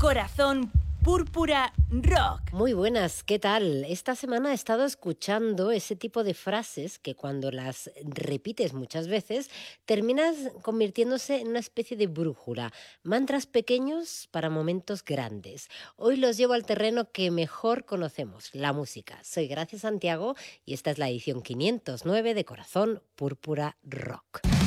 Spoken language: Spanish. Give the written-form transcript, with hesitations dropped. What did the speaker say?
Corazón Púrpura Rock. Muy buenas, ¿qué tal? Esta semana he estado escuchando ese tipo de frases que cuando las repites muchas veces terminas convirtiéndose en una especie de brújula, mantras pequeños para momentos grandes. Hoy los llevo al terreno que mejor conocemos, la música. Soy Gracia Santiago y esta es la edición 509 de Corazón Púrpura Rock.